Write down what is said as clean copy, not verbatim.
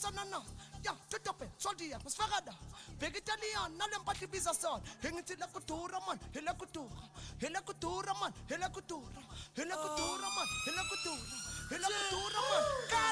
sanana ya tutope soldier masfagada big Italian nale mpatli biza son hengithi la kudura man hela kudura man hela kudura man hela kudura man